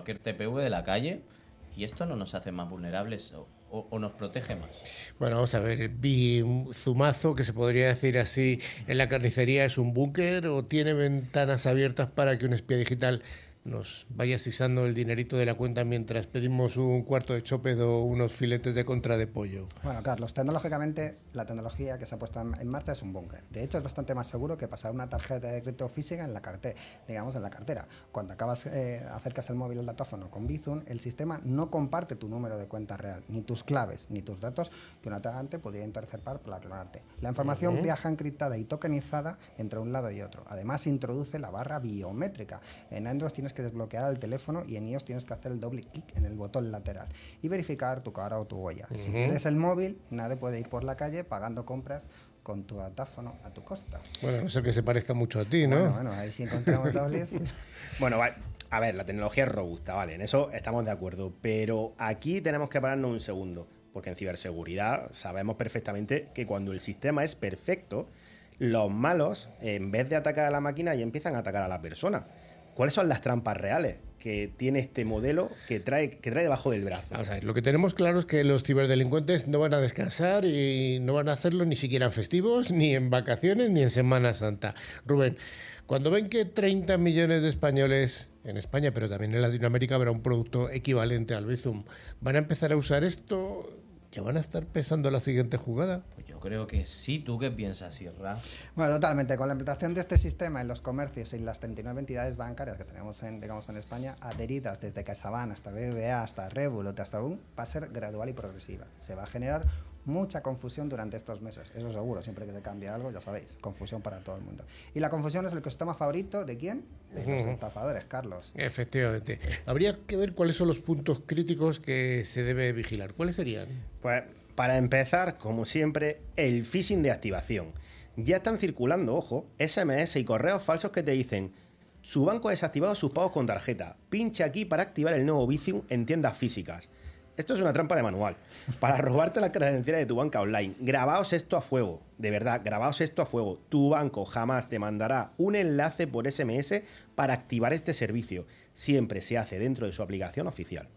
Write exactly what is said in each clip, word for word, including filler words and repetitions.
cualquier T P V de la calle y esto no nos hace más vulnerables o, o, o nos protege más. Bueno, vamos a ver, vi un zumazo que se podría decir así, en la carnicería es un búnker o tiene ventanas abiertas para que un espía digital nos vaya sisando el dinerito de la cuenta mientras pedimos un cuarto de choped o unos filetes de contra de pollo. Bueno, Carlos, tecnológicamente la tecnología que se ha puesto en marcha es un búnker. De hecho, es bastante más seguro que pasar una tarjeta de crédito física en la cartera, digamos en la cartera. Cuando acabas, eh, acercas el móvil al datáfono con Bizum, el sistema no comparte tu número de cuenta real, ni tus claves, ni tus datos que un atacante podría interceptar para clonarte. La información uh-huh. viaja encriptada y tokenizada entre un lado y otro. Además, introduce la barra biométrica. En Android tienes que desbloquear el teléfono y en iOS tienes que hacer el doble clic en el botón lateral y verificar tu cara o tu huella. Uh-huh. Si pierdes el móvil, nadie puede ir por la calle pagando compras con tu datáfono a tu costa. Bueno, no sé que se parezca mucho a ti, ¿no? Bueno, bueno, ahí sí encontramos dobles. Bueno, vale. A ver, la tecnología es robusta, vale, en eso estamos de acuerdo, pero aquí tenemos que pararnos un segundo, porque en ciberseguridad sabemos perfectamente que cuando el sistema es perfecto, los malos, en vez de atacar a la máquina, ya empiezan a atacar a la persona. ¿Cuáles son las trampas reales que tiene este modelo que trae, que trae debajo del brazo? Vamos a ver, lo que tenemos claro es que los ciberdelincuentes no van a descansar y no van a hacerlo ni siquiera en festivos, ni en vacaciones, ni en Semana Santa. Rubén, cuando ven que treinta millones de españoles en España, pero también en Latinoamérica, habrá un producto equivalente al Bizum, ¿van a empezar a usar esto? ¿Ya van a estar pensando la siguiente jugada? Pues yo creo que sí. ¿Tú qué piensas, Isra? Bueno, totalmente. Con la implantación de este sistema en los comercios y en las treinta y nueve entidades bancarias que tenemos en, digamos, en España, adheridas desde CaixaBank hasta B B V A, hasta Revolut, hasta U N, va a ser gradual y progresiva. Se va a generar mucha confusión durante estos meses, eso seguro. Siempre que se cambia algo, ya sabéis, confusión para todo el mundo. Y la confusión es el ecosistema favorito ¿de quién? De los uh-huh. estafadores, Carlos. Efectivamente. Habría que ver cuáles son los puntos críticos que se debe vigilar. ¿Cuáles serían? Pues para empezar, como siempre, el phishing de activación. Ya están circulando, ojo, ese eme ese y correos falsos que te dicen: su banco ha desactivado sus pagos con tarjeta. Pincha aquí para activar el nuevo Bizum en tiendas físicas. Esto es una trampa de manual. Para robarte las credenciales de tu banca online, grabaos esto a fuego. De verdad, grabaos esto a fuego. Tu banco jamás te mandará un enlace por ese eme ese para activar este servicio. Siempre se hace dentro de su aplicación oficial.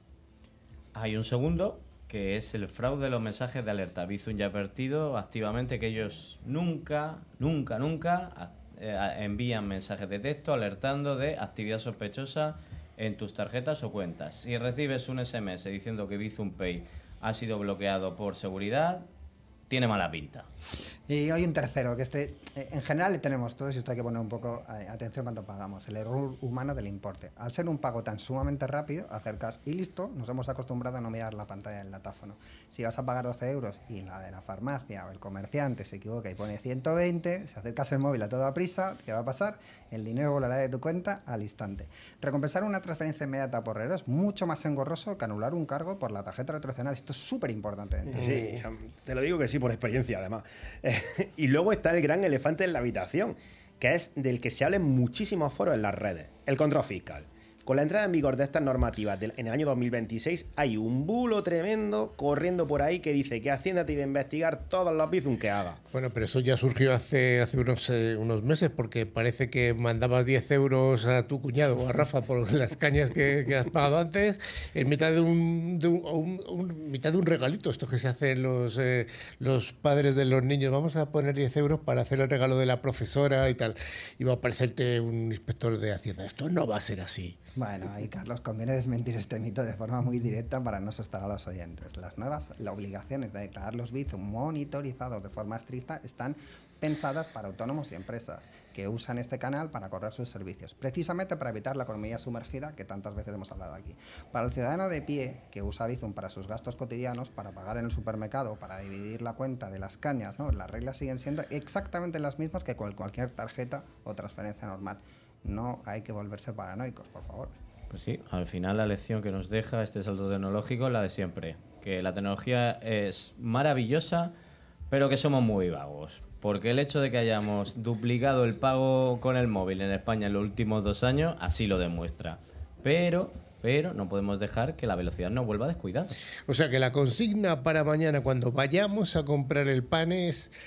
Hay un segundo, que es el fraude de los mensajes de alerta. Bizum ya ha advertido activamente que ellos nunca, nunca, nunca eh, envían mensajes de texto alertando de actividad sospechosa en tus tarjetas o cuentas. Si recibes un ese eme ese diciendo que Bizum Pay ha sido bloqueado por seguridad, tiene mala pinta. Y hay un tercero, que este, en general tenemos todos, y esto hay que poner un poco eh, atención cuando pagamos, el error humano del importe. Al ser un pago tan sumamente rápido, acercas y listo, nos hemos acostumbrado a no mirar la pantalla del datáfono. Si vas a pagar doce euros y la de la farmacia o el comerciante se equivoca y pone ciento veinte, si acercas el móvil a toda prisa, ¿qué va a pasar? El dinero volará de tu cuenta al instante. Recompensar una transferencia inmediata por error es mucho más engorroso que anular un cargo por la tarjeta retroaccional. Esto es súper importante. Sí, te lo digo que sí, por experiencia además. Y luego está el gran elefante en la habitación, que es del que se habla en muchísimos foros en las redes: el control fiscal. Con la entrada en vigor de estas normativas del, en el año dos mil veintiséis, hay un bulo tremendo corriendo por ahí que dice que Hacienda te iba a investigar todos los Bizum que haga. Bueno, pero eso ya surgió hace, hace unos, eh, unos meses, porque parece que mandabas diez euros a tu cuñado o a Rafa por las cañas que, que has pagado antes, en mitad de un, de un, un, un, mitad de un regalito, esto que se hacen los, eh, los padres de los niños. Vamos a poner diez euros para hacer el regalo de la profesora y tal. Y va a aparecerte un inspector de Hacienda. Esto no va a ser así. Bueno, ahí Carlos, conviene desmentir este mito de forma muy directa para no asustar a los oyentes. Las nuevas las obligaciones de declarar los Bizum monitorizados de forma estricta están pensadas para autónomos y empresas que usan este canal para correr sus servicios, precisamente para evitar la economía sumergida que tantas veces hemos hablado aquí. Para el ciudadano de pie que usa Bizum para sus gastos cotidianos, para pagar en el supermercado, para dividir la cuenta de las cañas, ¿no? Las reglas siguen siendo exactamente las mismas que con cualquier tarjeta o transferencia normal. No hay que volverse paranoicos, por favor. Pues sí, al final la lección que nos deja este salto tecnológico es la de siempre, que la tecnología es maravillosa, pero que somos muy vagos, porque el hecho de que hayamos duplicado el pago con el móvil en España en los últimos dos años así lo demuestra, pero... pero no podemos dejar que la velocidad nos vuelva a descuidar. O sea que la consigna para mañana cuando vayamos a comprar el pan es: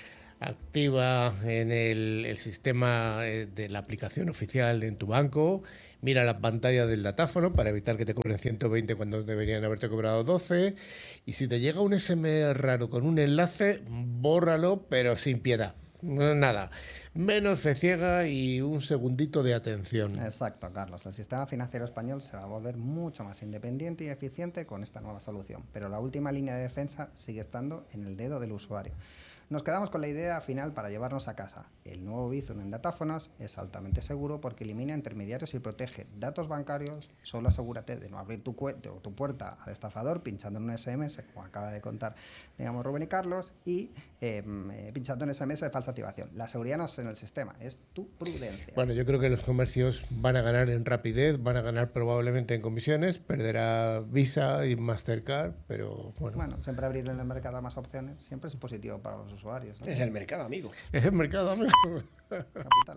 activa en el, el sistema de la aplicación oficial en tu banco, mira la pantalla del datáfono para evitar que te cobren ciento veinte cuando deberían haberte cobrado doce, y si te llega un S M S raro con un enlace, bórralo, pero sin piedad. Nada, menos fe ciega y un segundito de atención. Exacto, Carlos. El sistema financiero español se va a volver mucho más independiente y eficiente con esta nueva solución, pero la última línea de defensa sigue estando en el dedo del usuario. Nos quedamos con la idea final para llevarnos a casa. El nuevo Bizum en datáfonos es altamente seguro porque elimina intermediarios y protege datos bancarios. Solo asegúrate de no abrir tu, tu, tu puerta al estafador pinchando en un S M S, como acaba de contar, digamos, Rubén y Carlos, y eh, pinchando en S M S de falsa activación. La seguridad no es en el sistema, es tu prudencia. Bueno, yo creo que los comercios van a ganar en rapidez, van a ganar probablemente en comisiones, perderá Visa y Mastercard, pero bueno. Bueno, siempre abrir en el mercado más opciones siempre es positivo para los usuarios, ¿no? Es el mercado, amigo. Es el mercado, amigo. Capital.